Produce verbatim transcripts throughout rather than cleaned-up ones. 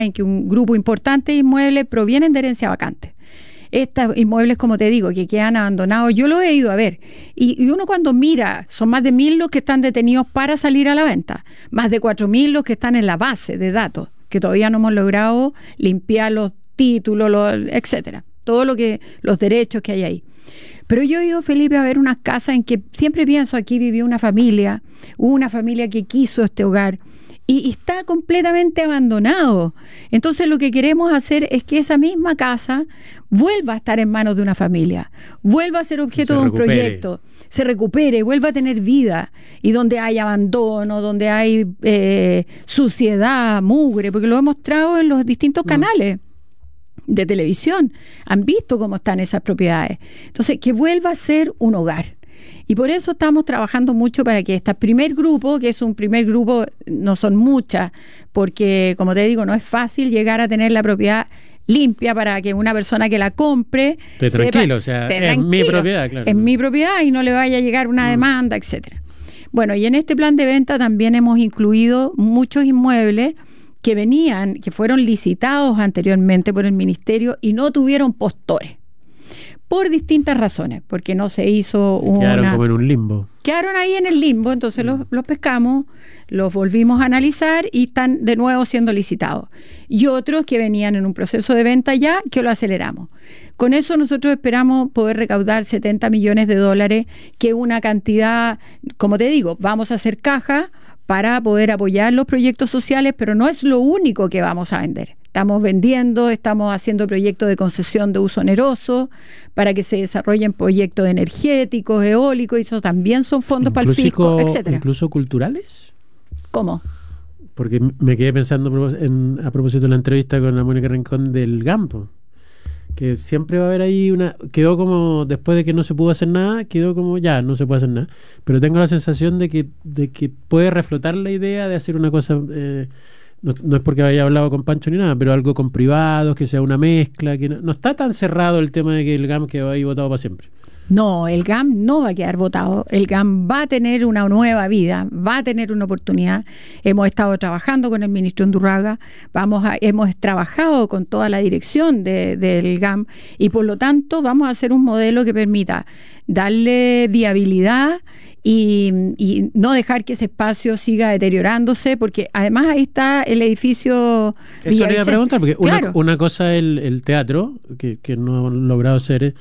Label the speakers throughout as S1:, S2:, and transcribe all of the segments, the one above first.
S1: en que un grupo importante de inmuebles provienen de herencia vacante. Estos inmuebles, como te digo, que quedan abandonados, yo los he ido a ver. Y, y uno cuando mira, son más de mil los que están detenidos para salir a la venta, más de cuatro mil los que están en la base de datos, que todavía no hemos logrado limpiar los títulos, los, etcétera, todo lo que, los derechos que hay ahí. Pero yo he ido, Felipe, a ver unas casas en que siempre pienso, aquí vivió una familia, una familia que quiso este hogar, y está completamente abandonado. Entonces lo que queremos hacer es que esa misma casa vuelva a estar en manos de una familia, vuelva a ser objeto de un proyecto, se recupere, vuelva a tener vida, y donde hay abandono, donde hay eh, suciedad, mugre, porque lo he mostrado en los distintos canales de televisión, han visto cómo están esas propiedades. Entonces, que vuelva a ser un hogar. Y por eso estamos trabajando mucho para que este primer grupo, que es un primer grupo, no son muchas, porque, como te digo, no es fácil llegar a tener la propiedad limpia para que una persona que la compre...
S2: Esté tranquilo, o sea, es tranquilo, mi propiedad, claro.
S1: Es mi propiedad y no le vaya a llegar una mm. demanda, etcétera. Bueno, y en este plan de venta también hemos incluido muchos inmuebles que venían, que fueron licitados anteriormente por el Ministerio y no tuvieron postores. Por distintas razones, porque no se hizo una...
S2: Quedaron como en un limbo.
S1: Quedaron ahí en el limbo, entonces mm. los, los pescamos, los volvimos a analizar y están de nuevo siendo licitados. Y otros que venían en un proceso de venta ya, que lo aceleramos. Con eso nosotros esperamos poder recaudar setenta millones de dólares, que es una cantidad, como te digo, vamos a hacer caja para poder apoyar los proyectos sociales, pero no es lo único que vamos a vender. Estamos vendiendo, estamos haciendo proyectos de concesión de uso oneroso para que se desarrollen proyectos energéticos, eólicos, y eso también son fondos para el fisco, etcétera.
S2: ¿Incluso culturales?
S1: ¿Cómo?
S2: Porque me quedé pensando en, a propósito de la entrevista con la Mónica Rincón del Gampo, que siempre va a haber ahí una... Quedó como, después de que no se pudo hacer nada, quedó como ya, no se puede hacer nada. Pero tengo la sensación de que, de que puede reflotar la idea de hacer una cosa... Eh, No, no es porque haya hablado con Pancho ni nada, pero algo con privados, que sea una mezcla, que no, no está tan cerrado el tema de que el G A M quedó ahí votado para siempre.
S1: No, el G A M no va a quedar votado, el G A M va a tener una nueva vida, va a tener una oportunidad. Hemos estado trabajando con el ministro Undurraga, vamos a, hemos trabajado con toda la dirección de, del G A M, y por lo tanto vamos a hacer un modelo que permita darle viabilidad Y, y no dejar que ese espacio siga deteriorándose, porque además ahí está el edificio.
S2: Eso le iba a preguntar, porque claro. una, una cosa es el, el teatro, que, que no han logrado ser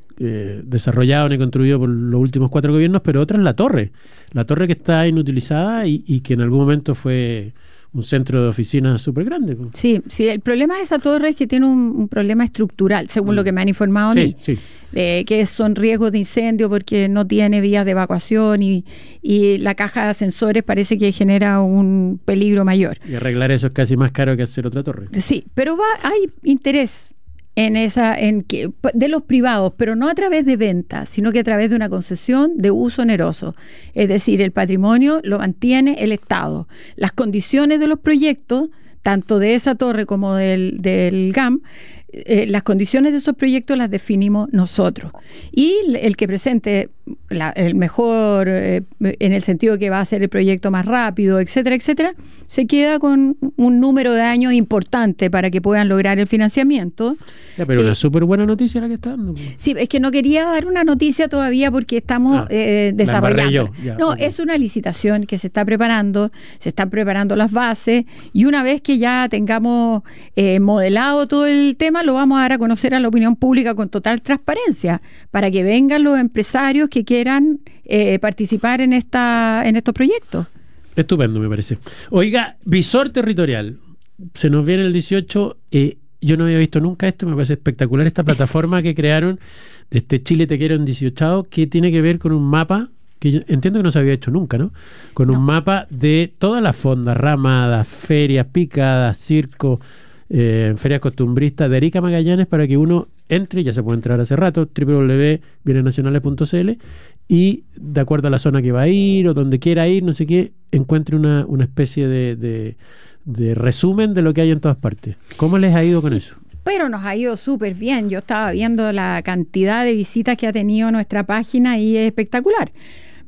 S2: eh, desarrollado ni construido por los últimos cuatro gobiernos, pero otra es la torre. La torre que está inutilizada y, y que en algún momento fue un centro de oficinas súper grande.
S1: Sí, sí, el problema de esa torre es que tiene un, un problema estructural, según mm. lo que me han informado a mí.
S2: Sí, sí.
S1: Eh, que son riesgos de incendio porque no tiene vías de evacuación y, y la caja de ascensores parece que genera un peligro mayor.
S2: Y arreglar eso es casi más caro que hacer otra torre.
S1: Sí, pero va, hay interés en esa, en que, de los privados, pero no a través de ventas, sino que a través de una concesión de uso oneroso. Es decir, el patrimonio lo mantiene el Estado. Las condiciones de los proyectos, tanto de esa torre como del, del G A M, Eh, las condiciones de esos proyectos las definimos nosotros, y el que presente la, el mejor eh, en el sentido que va a ser el proyecto más rápido, etcétera, etcétera, se queda con un número de años importante para que puedan lograr el financiamiento.
S2: Ya, pero eh, una súper buena noticia la que está dando.
S1: Sí, es que no quería dar una noticia todavía porque estamos ah, eh, desarrollando. Ya, no, okay. Es una licitación que se está preparando, se están preparando las bases, y una vez que ya tengamos eh, modelado todo el tema, lo vamos a dar a conocer a la opinión pública con total transparencia, para que vengan los empresarios que quieran eh, participar en esta en estos proyectos.
S2: Estupendo, me parece. Oiga, visor territorial, se nos viene el dieciocho, eh, yo no había visto nunca esto, me parece espectacular esta plataforma que crearon de este Chile Te Quiero en dieciocho, que tiene que ver con un mapa que yo entiendo que no se había hecho nunca, ¿no? Con no. un mapa de todas las fondas, ramadas, ferias, picadas, circos, eh, ferias costumbristas de Arica a Magallanes, para que uno entre, ya se puede entrar hace rato, doble u doble u doble u punto bienes nacionales punto c l, y de acuerdo a la zona que va a ir o donde quiera ir, no sé qué, encuentre una, una especie de, de, de resumen de lo que hay en todas partes. ¿Cómo les ha ido sí. con eso?
S1: Pero nos ha ido súper bien. Yo estaba viendo la cantidad de visitas que ha tenido nuestra página y es espectacular.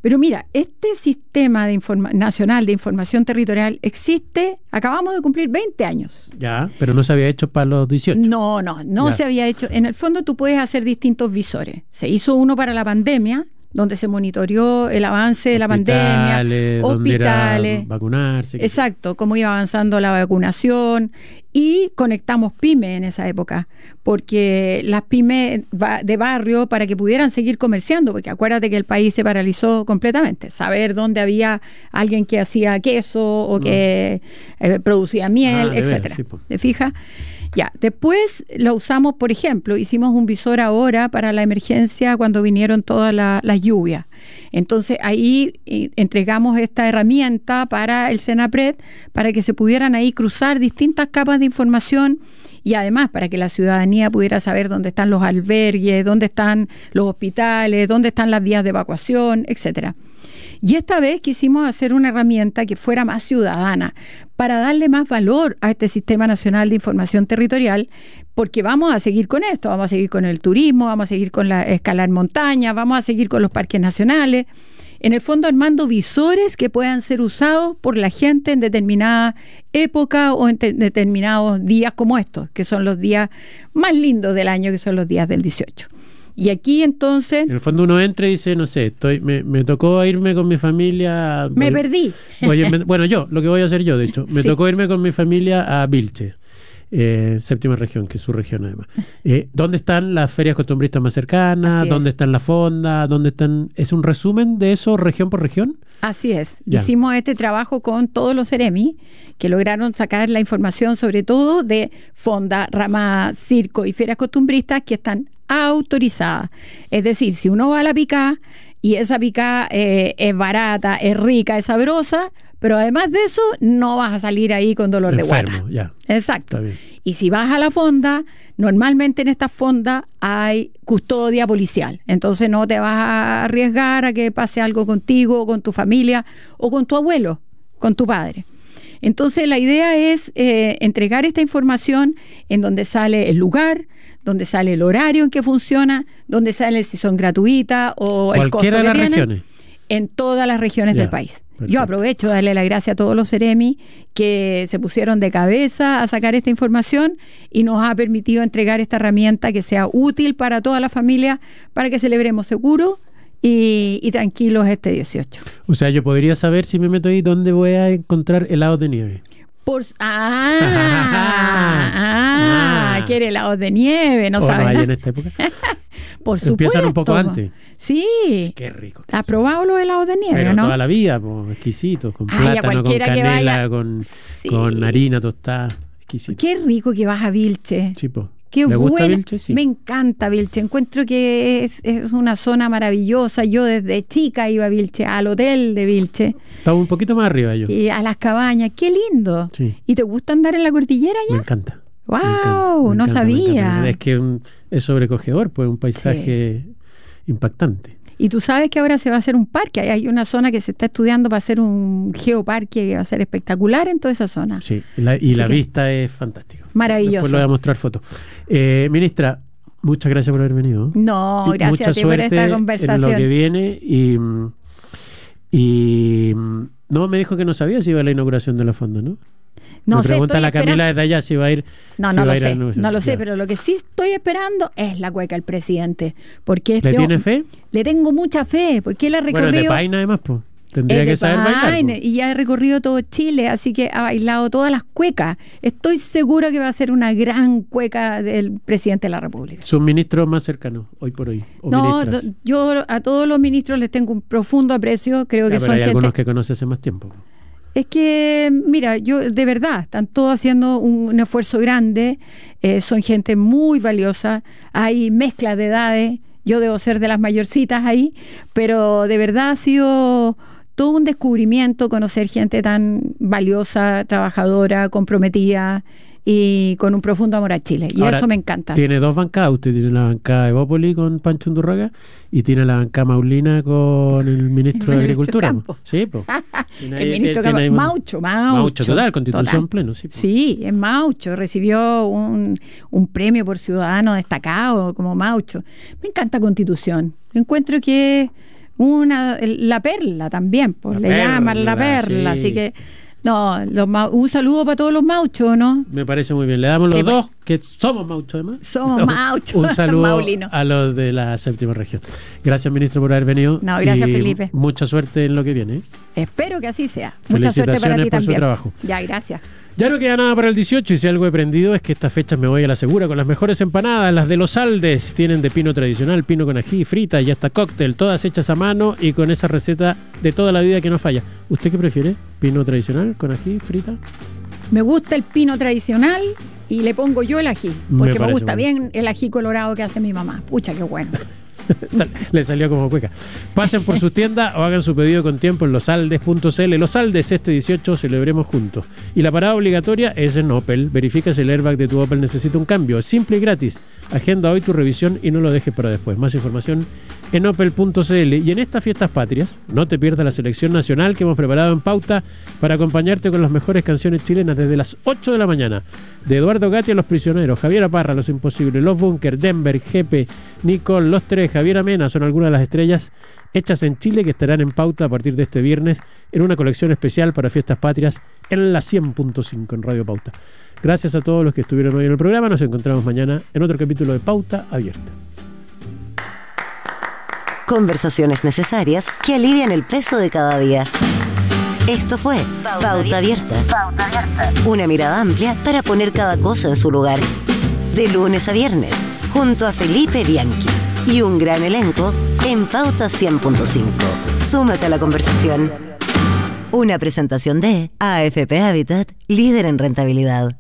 S1: Pero mira, este sistema de informa- nacional de información territorial existe, acabamos de cumplir veinte años.
S2: Ya, pero no se había hecho para los dieciocho.
S1: No, no, no
S2: Ya.
S1: se había hecho. En el fondo tú puedes hacer distintos visores. Se hizo uno para la pandemia, donde se monitoreó el avance de la pandemia,
S2: Hospitales, donde
S1: hospitales,
S2: era vacunarse.
S1: exacto, cómo iba avanzando la vacunación, y conectamos pymes en esa época, porque las pymes va- de barrio, para que pudieran seguir comerciando, porque acuérdate que el país se paralizó completamente, saber dónde había alguien que hacía queso o que eh, producía miel,
S2: Ah, de veras,
S1: etcétera.
S2: sí, po.
S1: ¿Te fijas? Ya, después lo usamos, por ejemplo, hicimos un visor ahora para la emergencia cuando vinieron todas la- las lluvias. Entonces ahí eh, entregamos esta herramienta para el Senapred para que se pudieran ahí cruzar distintas capas de información y además para que la ciudadanía pudiera saber dónde están los albergues, dónde están los hospitales, dónde están las vías de evacuación, etcétera. Y esta vez quisimos hacer una herramienta que fuera más ciudadana para darle más valor a este Sistema Nacional de Información Territorial, porque vamos a seguir con esto, vamos a seguir con el turismo, vamos a seguir con la escalar montañas, vamos a seguir con los parques nacionales, en el fondo armando visores que puedan ser usados por la gente en determinada época o en te- determinados días como estos, que son los días más lindos del año, que son los días del dieciocho. Y aquí entonces
S2: En el fondo uno entra y dice, no sé, estoy, me, me tocó irme con mi familia.
S1: me
S2: Voy-
S1: perdí.
S2: Oye, me- bueno, yo, lo que voy a hacer yo, de hecho, me
S1: Sí.
S2: tocó irme con mi familia a Vilches, eh, séptima región, que es su región además. Eh, ¿Dónde están las ferias costumbristas más cercanas?
S1: Así es.
S2: ¿Dónde están las fondas? ¿Dónde están? ¿Es un resumen de eso región por región?
S1: Así es.
S2: Ya.
S1: Hicimos este trabajo con todos los Ceremi, que lograron sacar la información sobre todo de fonda, ramada, circo y ferias costumbristas que están autorizadas. Es decir, si uno va a la picá y esa picá eh, es barata, es rica, es sabrosa, pero además de eso no vas a salir ahí con dolor de
S2: Enfermo,
S1: guata.
S2: ya.
S1: Exacto.
S2: Está bien.
S1: Y si vas a la fonda, normalmente en estas fondas hay custodia policial. Entonces no te vas a arriesgar a que pase algo contigo, con tu familia o con tu abuelo, con tu padre. Entonces la idea es eh, entregar esta información en donde sale el lugar, donde sale el horario en que funciona, donde sale si son gratuitas o el costo
S2: Cualquiera de
S1: que
S2: las
S1: tienen,
S2: regiones.
S1: en todas las regiones
S2: Ya,
S1: del país.
S2: perfecto.
S1: Yo aprovecho de darle la gracia a todos los Ceremi que se pusieron de cabeza a sacar esta información y nos ha permitido entregar esta herramienta que sea útil para toda la familia, para que celebremos seguros y, y tranquilos este dieciocho.
S2: O sea, yo podría saber si me meto ahí dónde voy a encontrar helados de nieve.
S1: Por, ah, ah,
S2: Ah.
S1: quiere helados de nieve, no
S2: ¿O no
S1: sabes.
S2: hay
S1: nada.
S2: en esta época?
S1: Por supuesto.
S2: Empiezan un poco antes.
S1: Sí.
S2: Qué rico.
S1: ¿Has probado los helados de nieve,
S2: Pero
S1: no?
S2: toda la vida, pues, exquisitos, con
S1: Ay, a
S2: plátano, con
S1: cualquiera que
S2: canela,
S1: vaya.
S2: con,
S1: Sí.
S2: con harina tostada. Exquisito.
S1: Qué rico que vas a Vilche.
S2: Sí, po.
S1: Qué
S2: ¿Le gusta
S1: buena.
S2: Vilche? Sí.
S1: Me encanta Vilche. Encuentro que es, es una zona maravillosa. Yo desde chica iba a Vilche, al hotel de Vilche
S2: Estaba un poquito más arriba yo.
S1: y a las cabañas. Qué lindo.
S2: Sí.
S1: ¿Y te gusta andar en la cordillera
S2: Me
S1: ya?
S2: encanta.
S1: ¡Wow!
S2: Me encanta, me
S1: No
S2: encanta, me
S1: sabía.
S2: encanta. Es que un- es sobrecogedor, pues un paisaje impactante.
S1: Y tú sabes que ahora se va a hacer un parque. Hay- Hay una zona que se está estudiando para hacer un geoparque que va a ser espectacular en toda esa zona.
S2: Sí, y la, y
S1: Así
S2: la
S1: que-
S2: vista es fantástica.
S1: Maravilloso.
S2: Después le voy a mostrar fotos. Eh, ministra, muchas gracias por haber venido.
S1: No,
S2: Y
S1: gracias
S2: mucha
S1: a ti por
S2: suerte
S1: esta
S2: en lo que
S1: conversación.
S2: viene y, y no me dijo que no sabía si iba a la inauguración de la fonda, ¿no?
S1: No
S2: me
S1: sé,
S2: pregunta
S1: estoy
S2: la
S1: esperando-
S2: Camila desde allá si va a ir.
S1: No,
S2: si
S1: no
S2: va
S1: lo
S2: a ir a la
S1: sé,
S2: inauguración.
S1: no lo sé,
S2: Ya.
S1: pero lo que sí estoy esperando es la cueca del presidente. Porque este
S2: ¿Le tiene
S1: hom-
S2: fe?
S1: Le tengo mucha fe, porque él ha
S2: Bueno,
S1: recorrido...
S2: de Paine además, pues. Tendría
S1: es
S2: que
S1: de
S2: saber bailar.
S1: Paine,
S2: po.
S1: y ya ha recorrido todo Chile, así que ha bailado todas las cuecas. Estoy segura que va a ser una gran cueca del presidente de la República.
S2: Sus ministros más cercanos, hoy por hoy. O
S1: No,
S2: ministras.
S1: do- yo a todos los ministros les tengo un profundo aprecio, creo
S2: Ya,
S1: que
S2: pero
S1: son
S2: hay
S1: gente...
S2: algunos que conoce hace más tiempo.
S1: Es que, mira, yo de verdad, están todos haciendo un, un esfuerzo grande, eh, son gente muy valiosa, hay mezclas de edades, yo debo ser de las mayorcitas ahí, pero de verdad ha sido todo un descubrimiento conocer gente tan valiosa, trabajadora, comprometida y con un profundo amor a Chile. Y
S2: Ahora,
S1: eso me encanta.
S2: Tiene dos bancadas. Usted tiene la bancada Evópoli con Pancho Undurraga y tiene la bancada Maulina con el ministro
S1: El
S2: de
S1: ministro
S2: Agricultura.
S1: Campo.
S2: Sí, pues.
S1: El ministro Campo, Maucho, Maucho.
S2: Maucho, total, constitución
S1: total.
S2: pleno. Sí, po.
S1: Sí, es Maucho, recibió un, un premio por ciudadano destacado como Maucho. Me encanta Constitución. Encuentro que Una, la perla también, pues
S2: La
S1: le
S2: perla,
S1: llaman la perla,
S2: sí.
S1: así que no, los, ma- un saludo para todos los mauchos, ¿no?
S2: Me parece muy bien. Le damos los
S1: Sí, pues.
S2: dos, que somos mauchos además.
S1: Somos
S2: No,
S1: mauchos,
S2: Un saludo
S1: Maulino.
S2: a los de la séptima región. Gracias, ministro, por haber venido.
S1: No, gracias,
S2: y
S1: Felipe.
S2: Mucha suerte en lo que viene. ¿eh?
S1: Espero que así sea. Mucha suerte para
S2: Felicitaciones
S1: ti
S2: por su
S1: también.
S2: trabajo.
S1: Ya, gracias.
S2: Ya no queda nada para el dieciocho y si algo he aprendido es que estas fechas me voy a la segura con las mejores empanadas, las de Los Aldes. Tienen de pino tradicional, pino con ají, frita y hasta cóctel, todas hechas a mano y con esa receta de toda la vida que no falla. ¿Usted qué prefiere? ¿Pino tradicional con ají, frita?
S1: Me gusta el pino tradicional y le pongo yo el ají,
S2: Me
S1: porque me,
S2: parece
S1: gusta
S2: bueno.
S1: bien el ají colorado que hace mi mamá. Pucha, qué bueno.
S2: Sal- Le salió como cueca. Pasen por sus tiendas o hagan su pedido con tiempo en losaldes punto c l. Los Aldes, este dieciocho celebremos juntos. Y la parada obligatoria es en Opel. Verifica si el airbag de tu Opel necesita un cambio. Es simple y gratis. Agenda hoy tu revisión y no lo dejes para después. Más información en opel punto c l. Y en estas fiestas patrias, no te pierdas la selección nacional que hemos preparado en Pauta para acompañarte con las mejores canciones chilenas desde las ocho de la mañana. De Eduardo Gatti a Los Prisioneros, Javier Parra, Los Imposibles, Los Bunkers, Denver, Jepe, Nicole, Los Tres, Javier Amena son algunas de las estrellas hechas en Chile que estarán en Pauta a partir de este viernes en una colección especial para fiestas patrias en la cien punto cinco en Radio Pauta. Gracias a todos los que estuvieron hoy en el programa. Nos encontramos mañana en otro capítulo de Pauta Abierta.
S3: Conversaciones necesarias que alivian el peso de cada día. Esto fue Pauta Abierta. Pauta Abierta. Una mirada amplia para poner cada cosa en su lugar. De lunes a viernes, junto a Felipe Bianchi y un gran elenco en Pauta cien punto cinco. Súmate a la conversación. Una presentación de A F P Habitat, líder en rentabilidad.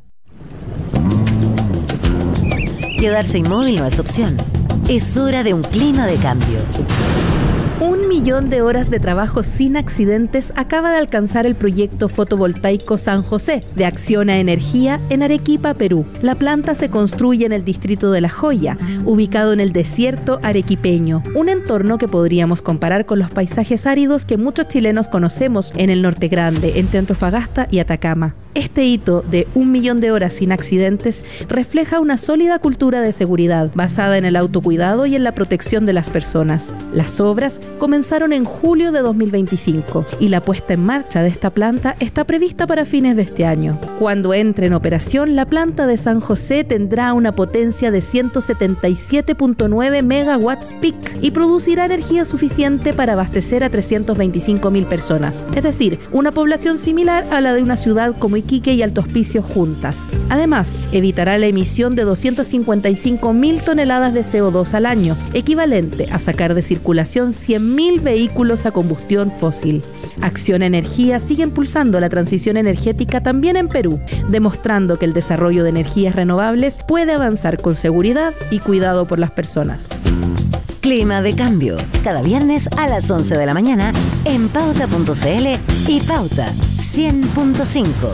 S3: Quedarse inmóvil no es opción. Es hora de un clima de cambio.
S4: Un millón de horas de trabajo sin accidentes acaba de alcanzar el proyecto fotovoltaico San José de Acciona Energía en Arequipa, Perú. La planta se construye en el distrito de La Joya, ubicado en el desierto arequipeño, un entorno que podríamos comparar con los paisajes áridos que muchos chilenos conocemos en el Norte Grande, entre Antofagasta y Atacama. Este hito de un millón de horas sin accidentes refleja una sólida cultura de seguridad basada en el autocuidado y en la protección de las personas. Las obras comenzaron en julio de dos mil veinticinco y la puesta en marcha de esta planta está prevista para fines de este año. Cuando entre en operación, la planta de San José tendrá una potencia de ciento setenta y siete punto nueve megawatts peak y producirá energía suficiente para abastecer a trescientas veinticinco mil personas, es decir, una población similar a la de una ciudad como Iquique y Alto Hospicio juntas. Además, evitará la emisión de doscientas cincuenta y cinco mil toneladas de C O dos al año, equivalente a sacar de circulación cien mil vehículos a combustión fósil. Acciona Energía sigue impulsando la transición energética también en Perú, demostrando que el desarrollo de energías renovables puede avanzar con seguridad y cuidado por las personas.
S3: Clima de cambio, cada viernes a las once de la mañana en pauta punto c l y Pauta cien punto cinco.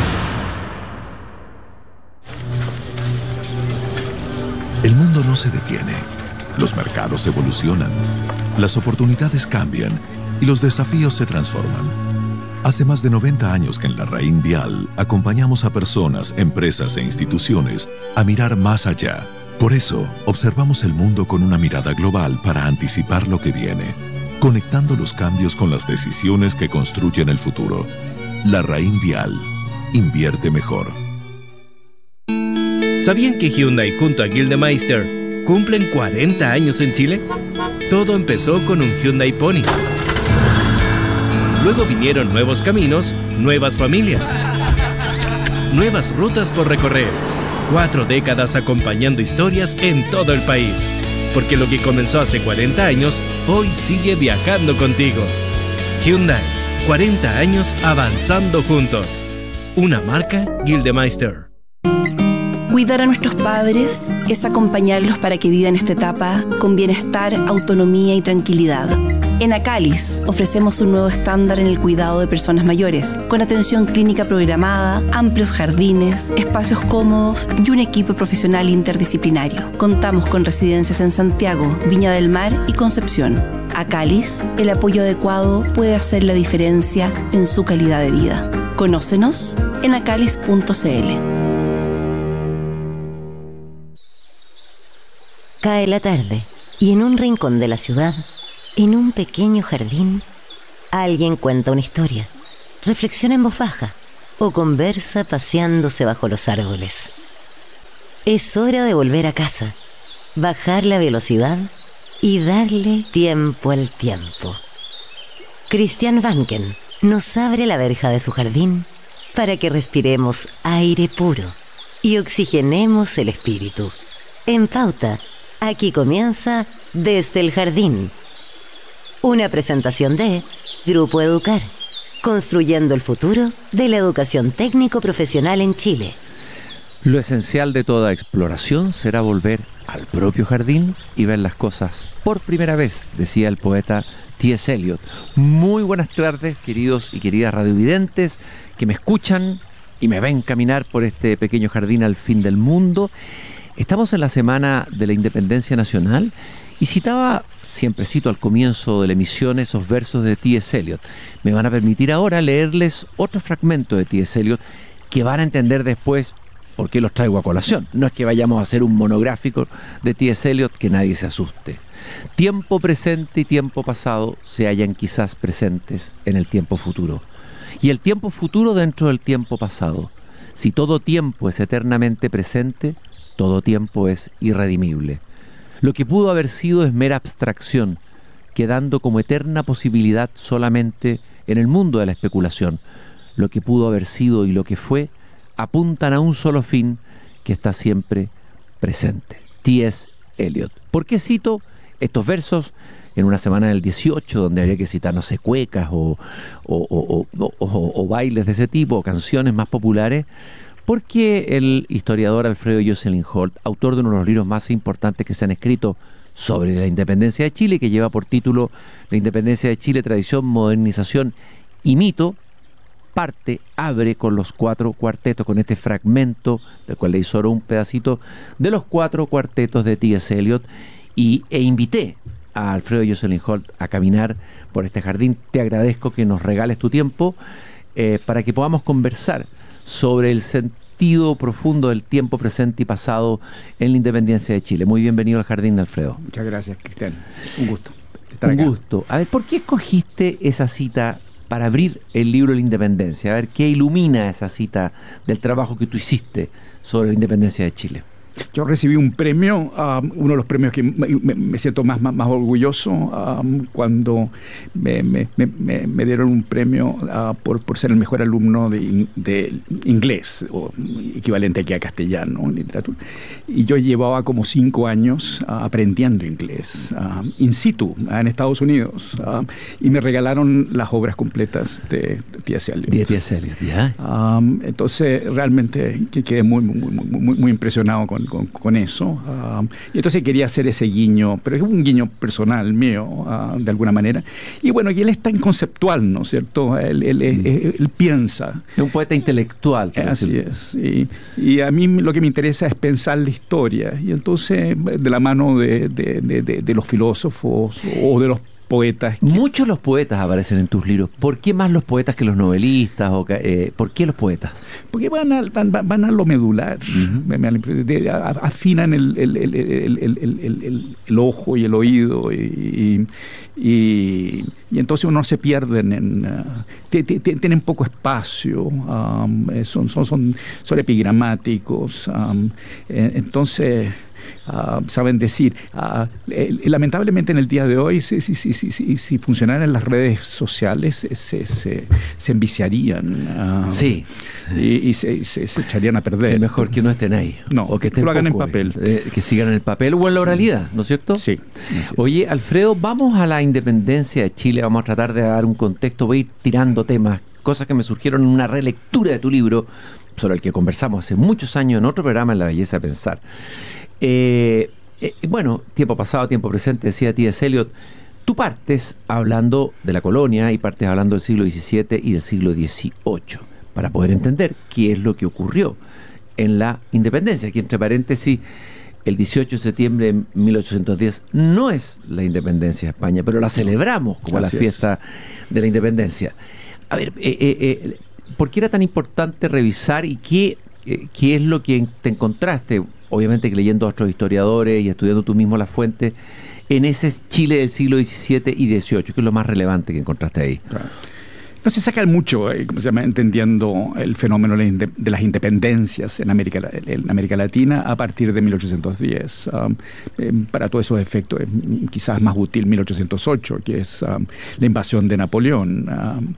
S5: El mundo no se detiene. Los mercados evolucionan, las oportunidades cambian y los desafíos se transforman. Hace más de noventa años que en la Raín Vial acompañamos a personas, empresas e instituciones a mirar más allá. Por eso, observamos el mundo con una mirada global para anticipar lo que viene, conectando los cambios con las decisiones que construyen el futuro. La Raín Vial. Invierte mejor.
S6: ¿Sabían que Hyundai junto a Gildemeister cumplen cuarenta años en Chile? Todo empezó con un Hyundai Pony. Luego vinieron nuevos caminos, nuevas familias, nuevas rutas por recorrer. Cuatro décadas acompañando historias en todo el país. Porque lo que comenzó hace cuarenta años, hoy sigue viajando contigo. Hyundai, cuarenta años avanzando juntos. Una marca Gildemeister.
S7: Cuidar a nuestros padres es acompañarlos para que vivan esta etapa con bienestar, autonomía y tranquilidad. En Acalis ofrecemos un nuevo estándar en el cuidado de personas mayores, con atención clínica programada, amplios jardines, espacios cómodos y un equipo profesional interdisciplinario. Contamos con residencias en Santiago, Viña del Mar y Concepción. Acalis, el apoyo adecuado puede hacer la diferencia en su calidad de vida. Conócenos en acalis punto c l.
S3: Cae la tarde y en un rincón de la ciudad En un pequeño jardín, alguien cuenta una historia, reflexiona en voz baja o conversa paseándose bajo los árboles. Es hora de volver a casa, bajar la velocidad y darle tiempo al tiempo. Christian Vanken nos abre la verja de su jardín para que respiremos aire puro y oxigenemos el espíritu. En Pauta, aquí comienza Desde el Jardín. Una presentación de Grupo Educar, construyendo el futuro de la educación técnico-profesional en Chile.
S8: Lo esencial de toda exploración será volver al propio jardín y ver las cosas por primera vez, decía el poeta T S Eliot. Muy buenas tardes, queridos y queridas radiovidentes que me escuchan y me ven caminar por este pequeño jardín al fin del mundo. Estamos en la Semana de la Independencia Nacional y citaba, siempre cito al comienzo de la emisión, esos versos de T S Eliot. Me van a permitir ahora leerles otro fragmento de T S Eliot que van a entender después por qué los traigo a colación. No es que vayamos a hacer un monográfico de T S Eliot, que nadie se asuste. Tiempo presente y tiempo pasado se hallan quizás presentes en el tiempo futuro. Y el tiempo futuro dentro del tiempo pasado. Si todo tiempo es eternamente presente, todo tiempo es irredimible. Lo que pudo haber sido es mera abstracción, quedando como eterna posibilidad solamente en el mundo de la especulación. Lo que pudo haber sido y lo que fue apuntan a un solo fin que está siempre presente. T S Eliot. ¿Por qué cito estos versos en una semana del dieciocho, donde habría que citar, no sé, cuecas o, o, o, o, o, o bailes de ese tipo, o canciones más populares? Porque el historiador Alfredo Jocelyn Holt, autor de uno de los libros más importantes que se han escrito sobre la independencia de Chile, que lleva por título La independencia de Chile, tradición, modernización y mito, parte, abre con los cuatro cuartetos, con este fragmento, del cual le hizo un pedacito, de los cuatro cuartetos de T S Eliot, y, e invité a Alfredo Jocelyn Holt a caminar por este jardín. Te agradezco que nos regales tu tiempo eh, para que podamos conversar sobre el sentido profundo del tiempo presente y pasado en la independencia de Chile. Muy bienvenido al jardín, Alfredo.
S9: Muchas gracias, Cristian. Un gusto estar
S8: Un
S9: acá.
S8: gusto. A ver, ¿por qué escogiste esa cita para abrir el libro de la independencia? A ver, ¿qué ilumina esa cita del trabajo que tú hiciste sobre la independencia de Chile?
S9: Yo recibí un premio, um, uno de los premios que me, me, me siento más, más, más orgulloso, um, cuando me, me, me, me dieron un premio uh, por, por ser el mejor alumno de, de inglés, o equivalente aquí a castellano, en literatura. Y yo llevaba como cinco años uh, aprendiendo inglés, uh, in situ, uh, en Estados Unidos, uh, y me regalaron las obras completas de T S Eliot.
S8: De T S Eliot, ya.
S9: Um, entonces, realmente quedé muy, muy, muy, muy, muy impresionado con Con, con eso. Uh, y entonces quería hacer ese guiño, pero es un guiño personal mío, uh, de alguna manera. Y bueno, y él es tan conceptual, ¿no es cierto? Él, él, él, él, él piensa.
S8: Es un poeta intelectual.
S9: Así decirlo. Es. Y, y a mí lo que me interesa es pensar la historia. Y entonces, de la mano de, de, de, de, de los filósofos o de los poetas. Que...
S8: Muchos los poetas aparecen en tus libros. ¿Por qué más los poetas que los novelistas? O, eh, ¿Por qué los poetas?
S9: Porque van a, van, van a lo medular. Uh-huh. de, de, afinan el, el, el, el, el, el, el, el ojo y el oído. Y, y, y entonces uno se pierden en... Uh, t, t, t, tienen poco espacio. Um, son, son, son, son epigramáticos. Um, entonces... Uh, saben decir, uh, eh, lamentablemente en el día de hoy, si, si, si, si, si, si funcionaran las redes sociales, se, se, se enviciarían, uh,
S8: sí.
S9: y, y se, se, se echarían a perder.
S8: Es mejor que no estén ahí.
S9: No,
S8: o que,
S9: que lo hagan
S8: poco,
S9: en papel.
S8: Eh, que sigan en el papel o en la oralidad, ¿no es cierto?
S9: Sí.
S8: Oye, Alfredo, vamos a la independencia de Chile, vamos a tratar de dar un contexto, voy a ir tirando temas, cosas que me surgieron en una relectura de tu libro, sobre el que conversamos hace muchos años en otro programa, en La Belleza de Pensar. Eh, eh, bueno, tiempo pasado, tiempo presente, decía T S Eliot. Tú partes hablando de la colonia y partes hablando del siglo diecisiete y del siglo dieciocho para poder entender qué es lo que ocurrió en la independencia. Aquí, entre paréntesis, el dieciocho de septiembre de mil ochocientos diez no es la independencia de España, pero la celebramos como Así la fiesta es. de la independencia. A ver, eh, eh, eh, ¿por qué era tan importante revisar y qué, eh, qué es lo que te encontraste? Obviamente que leyendo a otros historiadores y estudiando tú mismo las fuentes, en ese Chile del siglo diecisiete y dieciocho? ¿Qué es lo más relevante que encontraste ahí?
S9: Claro. No se saca mucho, eh, ¿cómo se llama? Entendiendo el fenómeno de las independencias en América, en América Latina a partir de mil ochocientos diez. Um, eh, para todos esos efectos es quizás más útil mil ochocientos ocho, que es um, la invasión de Napoleón. Um,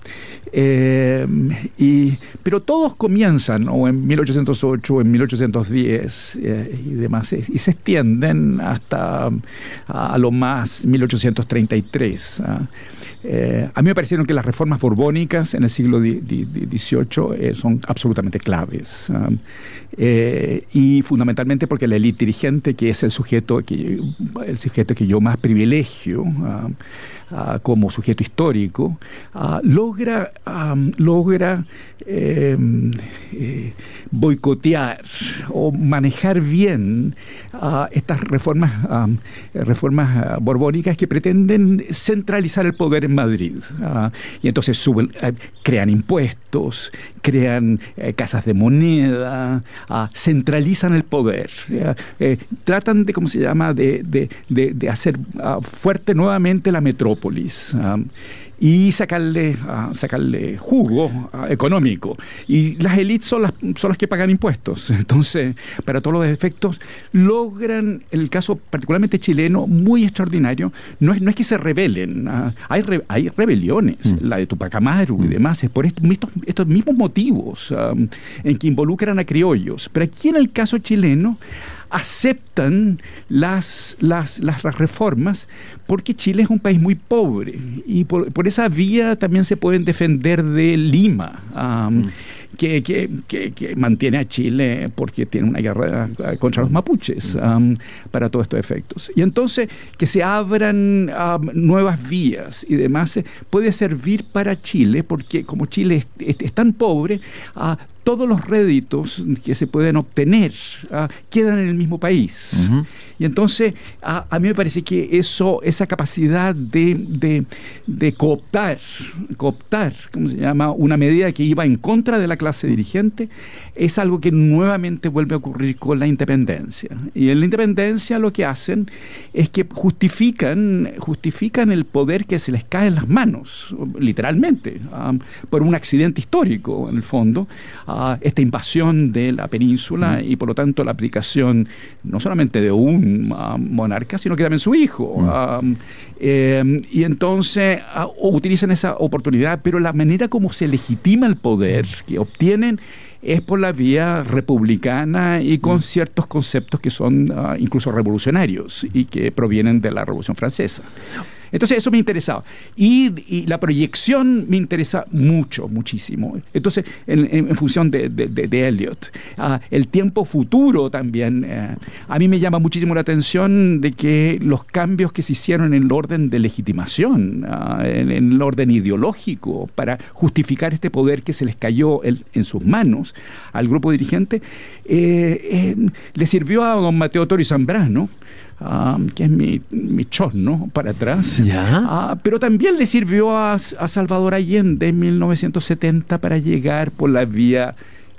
S9: eh, y, pero todos comienzan o en mil ochocientos ocho o en mil ochocientos diez eh, y demás, y se extienden hasta um, a, a lo más mil ochocientos treinta y tres. Uh, eh, a mí me parecieron que las reformas borbónicas en el siglo dieciocho eh, son absolutamente claves um, eh, y fundamentalmente porque la élite dirigente, que es el sujeto que, el sujeto que yo más privilegio uh, uh, como sujeto histórico, uh, logra, um, logra eh, eh, boicotear o manejar bien uh, estas reformas, um, reformas uh, borbónicas que pretenden centralizar el poder en Madrid. Uh, y entonces suben, uh, crean impuestos, crean uh, casas de moneda, uh, centralizan el poder, uh, eh, tratan de, ¿cómo se llama?, de, de, de, de hacer uh, fuerte nuevamente la metrópolis. Uh, y sacarle, uh, sacarle jugo uh, económico. Y las élites son las, son las que pagan impuestos. Entonces, para todos los efectos, logran, en el caso particularmente chileno, muy extraordinario, no es, no es que se rebelen, uh, hay, re, hay rebeliones, mm. la de Tupac Amaru y demás, es por estos, estos mismos motivos um, en que involucran a criollos. Pero aquí en el caso chileno, aceptan las, las, las reformas porque Chile es un país muy pobre y por, por esa vía también se pueden defender de Lima, um, mm. que, que, que, que mantiene a Chile porque tiene una guerra contra los mapuches um, para todos estos efectos. Y entonces que se abran um, nuevas vías y demás puede servir para Chile porque como Chile es, es, es tan pobre, uh, todos los réditos que se pueden obtener uh, quedan en el mismo país. Uh-huh. Y entonces a, a mí me parece que eso, esa capacidad de, de, de cooptar, cooptar, ¿cómo se llama?, una medida que iba en contra de la clase dirigente, es algo que nuevamente vuelve a ocurrir con la independencia. Y en la independencia lo que hacen es que justifican, justifican el poder que se les cae en las manos, literalmente, um, por un accidente histórico, en el fondo, uh, esta invasión de la península mm. y por lo tanto la abdicación no solamente de un uh, monarca, sino que también su hijo. Mm. Uh, eh, y entonces uh, utilizan esa oportunidad, pero la manera como se legitima el poder que obtienen es por la vía republicana y con mm. ciertos conceptos que son uh, incluso revolucionarios y que provienen de la Revolución Francesa. Entonces eso me interesaba. Y, y la proyección me interesa mucho, muchísimo. Entonces, en, en, en función de, de, de, de Eliot, uh, el tiempo futuro también, uh, a mí me llama muchísimo la atención de que los cambios que se hicieron en el orden de legitimación, uh, en, en el orden ideológico, para justificar este poder que se les cayó el, en sus manos al grupo dirigente, eh, eh, le sirvió a don Mateo Toro y Zambrano, Um, que es mi, mi chorno para atrás, uh, pero también le sirvió a, a Salvador Allende en mil novecientos setenta para llegar por la vía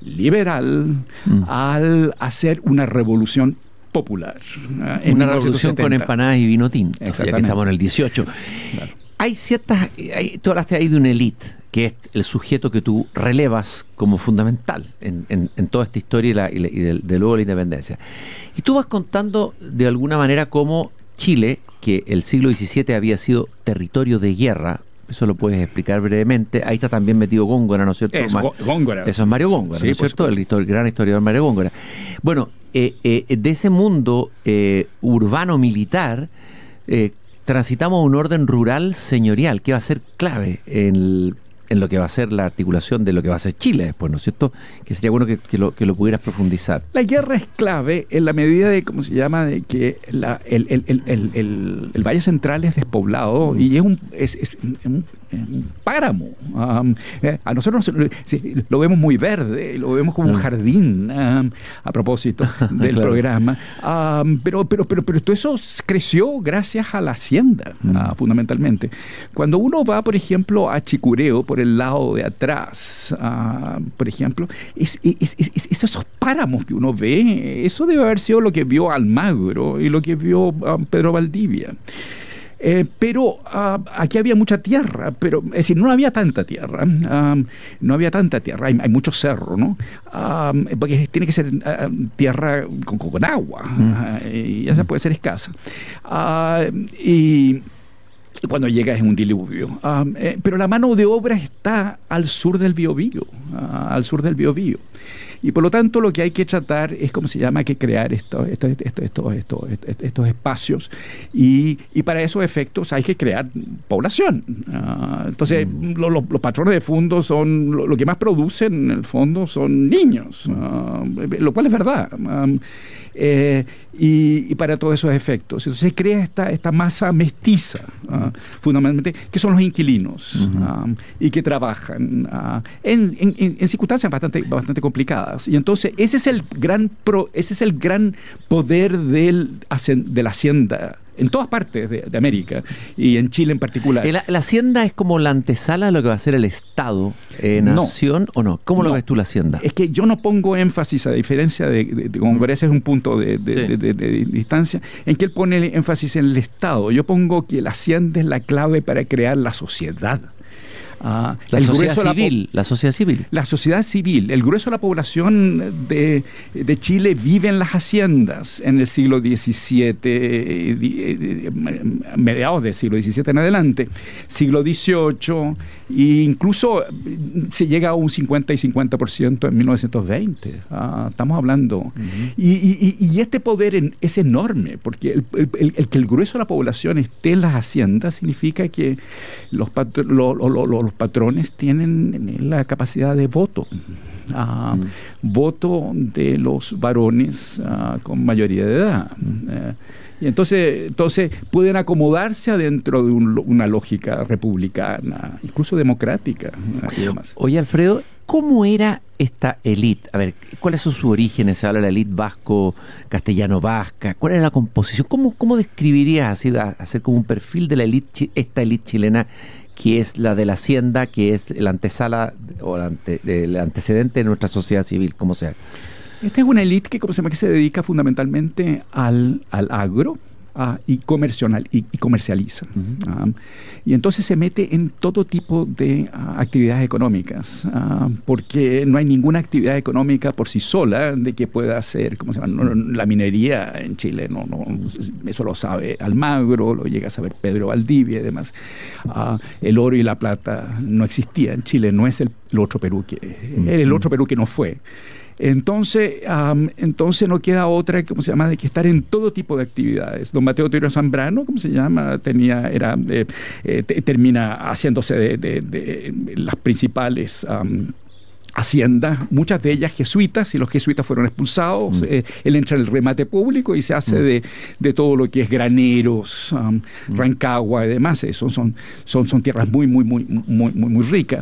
S9: liberal mm. al hacer una revolución popular. Uh,
S8: una revolución con empanadas y vino tinto, ya que estamos en el dieciocho. Claro. Hay ciertas, hay, tú hablaste ahí de una élite, que es el sujeto que tú relevas como fundamental en, en, en toda esta historia y, la, y, la, y de, de luego la independencia. Y tú vas contando de alguna manera cómo Chile, que el siglo diecisiete había sido territorio de guerra, eso lo puedes explicar brevemente. Ahí está también metido Góngora, ¿no es cierto?
S9: Es Góngora.
S8: Eso es Mario Góngora,
S9: sí,
S8: ¿no es cierto? El, histor- el gran historiador Mario Góngora. Bueno, eh, eh, de ese mundo eh, urbano-militar, eh, transitamos a un orden rural señorial que va a ser clave en, el, en lo que va a ser la articulación de lo que va a ser Chile después, ¿no es cierto? Que sería bueno que, que, lo, que lo pudieras profundizar.
S9: La guerra es clave en la medida de, ¿cómo se llama?, de que la, el, el, el, el, el, el Valle Central es despoblado mm. y es un, es, es un, un páramo. Um, eh, a nosotros sí, lo vemos muy verde, lo vemos como mm. un jardín, um, a propósito del claro. programa. Um, pero, pero, pero, pero todo eso creció gracias a la hacienda, mm. uh, fundamentalmente. Cuando uno va, por ejemplo, a Chicureo, por por el lado de atrás, uh, por ejemplo, es, es, es, es, esos páramos que uno ve, eso debe haber sido lo que vio Almagro y lo que vio um, Pedro Valdivia. Eh, pero uh, aquí había mucha tierra, pero es decir, no había tanta tierra, um, no había tanta tierra, hay, hay mucho cerro, ¿no? Um, porque tiene que ser uh, tierra con, con agua, mm. uh, y esa puede ser escasa. Uh, y cuando llega es un diluvio. Um, eh, pero la mano de obra está al sur del Biobío, uh, al sur del Biobío. Y por lo tanto lo que hay que tratar es, ¿cómo se llama?, que crear estos, estos, estos, estos, estos, estos espacios y, y para esos efectos hay que crear población. Uh, entonces mm. lo, lo, los patrones de fondos son, lo, lo que más producen en el fondo son niños, uh, lo cual es verdad. Um, eh, y, y para todos esos efectos. Entonces se crea esta, esta masa mestiza, uh, fundamentalmente, que son los inquilinos, uh-huh. um, y que trabajan uh, en, en, en circunstancias bastante, bastante complicadas. Y entonces ese es el gran, pro, ese es el gran poder del, de la hacienda en todas partes de, de América y en Chile en particular.
S8: ¿La, la hacienda es como la antesala de lo que va a ser el Estado, eh, nación, no, o no? ¿Cómo no, lo ves tú la hacienda?
S9: Es que yo no pongo énfasis, a diferencia de, de, de como parece es un punto de, de, sí. de, de, de, de distancia, en que él pone énfasis en el Estado. Yo pongo que la hacienda es la clave para crear la sociedad. Uh,
S8: la, sociedad civil, la, la sociedad civil.
S9: La sociedad civil. El grueso de la población de, de Chile vive en las haciendas en el siglo diecisiete, eh, mediados del siglo diecisiete en adelante, siglo dieciocho, e incluso se llega a un cincuenta y cincuenta por ciento en mil novecientos veinte. Uh, estamos hablando. Uh-huh. y, y, y este poder en, es enorme, porque el, el, el que el grueso de la población esté en las haciendas significa que los patrones, los, los, los los patrones tienen la capacidad de voto, uh, mm. voto de los varones uh, con mayoría de edad. Mm. Uh, y entonces, entonces pueden acomodarse adentro de un, una lógica republicana, incluso democrática. Uh, y demás.
S8: Oye, Alfredo, ¿cómo era esta élite? A ver, ¿cuáles son sus orígenes? Se habla de la élite vasco, castellano-vasca. ¿Cuál era la composición? ¿Cómo, cómo describirías así, hacer como un perfil de la élite, esta élite chilena, que es la de la hacienda, que es la antesala o el, ante, el antecedente de nuestra sociedad civil, como sea?
S9: Esta es una élite que, ¿cómo se llama?, que se dedica fundamentalmente al, al agro uh, y, comercial, y, y comercializa. Uh-huh. Um, y entonces se mete en todo tipo de uh, actividades económicas, uh, porque no hay ninguna actividad económica por sí sola de que pueda hacer, ¿cómo se llama?, no, no, la minería en Chile, no, no, eso lo sabe Almagro, lo llega a saber Pedro Valdivia y demás. Uh, el oro y la plata no existía en Chile, no es el, el otro Perú que, uh-huh. el otro Perú que no fue. Entonces, um, entonces no queda otra, ¿cómo se llama?, de que estar en todo tipo de actividades. Don Mateo Teodoro Zambrano, ¿cómo se llama?, tenía, era, eh, eh, termina haciéndose de, de, de las principales um, haciendas, muchas de ellas jesuitas, y los jesuitas fueron expulsados. Mm. Eh, él entra en el remate público y se hace mm. de, de todo lo que es graneros, um, mm. Rancagua y demás. Eso son, son, son tierras muy, muy, muy, muy, muy, muy ricas.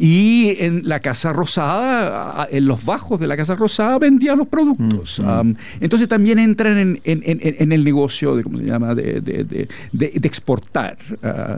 S9: Y en la Casa Rosada, en los bajos de la Casa Rosada, vendían los productos. Mm. Um, entonces también entran en, en, en, en el negocio de, ¿cómo se llama?, de, de, de, de, de exportar uh,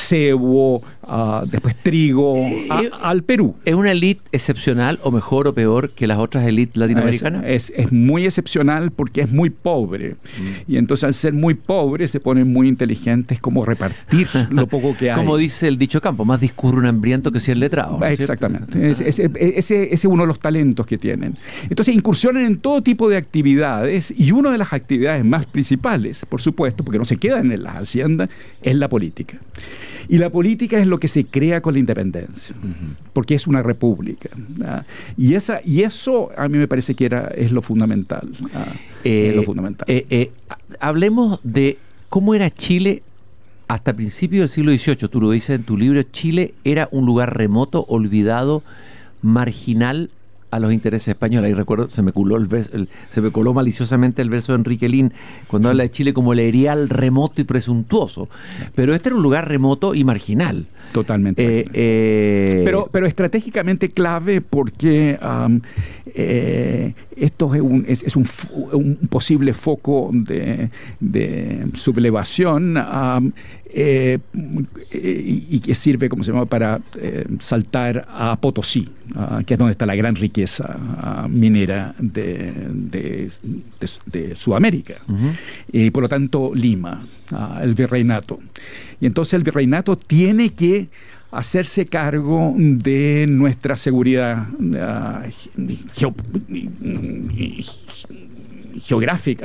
S9: cebo, uh, después trigo, eh, a, al Perú.
S8: Es una élite excepcional, o mejor o peor que las otras élites latinoamericanas.
S9: Es, es, es muy excepcional porque es muy pobre. Mm. Y entonces al ser muy pobre se ponen muy inteligentes como repartir lo poco que hay.
S8: Como dice el dicho campo, más discurre un hambriento que cien letrados.
S9: Exactamente. Es, es, es, ese es uno de los talentos que tienen. Entonces incursionan en todo tipo de actividades, y una de las actividades más principales, por supuesto, porque no se quedan en las haciendas, es la política. Y la política es lo que se crea con la independencia, uh-huh. porque es una república. ¿Ah? Y esa y eso a mí me parece que era es lo fundamental. ¿Ah?
S8: Eh,
S9: es lo fundamental.
S8: Eh, eh, hablemos de cómo era Chile hasta principios del siglo dieciocho. Tú lo dices en tu libro, Chile era un lugar remoto, olvidado, marginal, a los intereses españoles. Y recuerdo, se me coló el, verso, el se me coló maliciosamente el verso de Enrique Lin cuando habla de Chile como el erial remoto y presuntuoso. Pero este era un lugar remoto y marginal.
S9: Totalmente.
S8: Eh, eh,
S9: pero, pero estratégicamente clave porque um, eh, esto es un, es, es un, un posible foco de, de sublevación um, eh, y, y que sirve, como se llama, para eh, saltar a Potosí, uh, que es donde está la gran riqueza uh, minera de, de, de, de Sudamérica. Uh-huh. Y por lo tanto Lima, uh, el virreinato. Y entonces el virreinato tiene que hacerse cargo de nuestra seguridad uh, geo, geográfica.